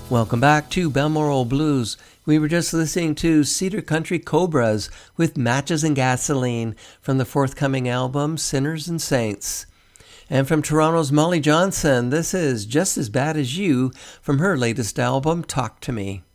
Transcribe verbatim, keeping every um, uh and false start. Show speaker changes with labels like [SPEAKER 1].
[SPEAKER 1] Welcome back to Balmoral Blues. We were just listening to Cedar Country Cobras with Matches and Gasoline from the forthcoming album Sinners and Saints. And from Toronto's Molly Johnson, this is Just As Bad As You from her latest album Talk to Me.